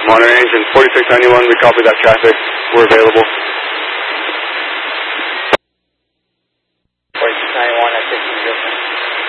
Monterey engine 4691, we copy that traffic. We're available.